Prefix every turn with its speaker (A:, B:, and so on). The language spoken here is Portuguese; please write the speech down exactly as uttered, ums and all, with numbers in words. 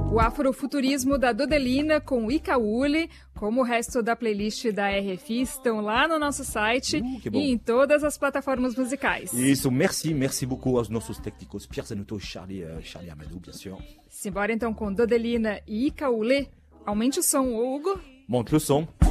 A: O afrofuturismo da Dodelina com Ikaule, como o resto da playlist da R F I, estão lá no nosso site
B: uh,
A: e em todas as plataformas musicais.
B: Isso, merci, merci beaucoup aos nossos técnicos, Pierre Zanuto e Charlie, uh, Charlie Amadou, bien sûr.
A: Simbora então com Dodelina e Ikaule. Aumente o som, Hugo.
B: Monte le som.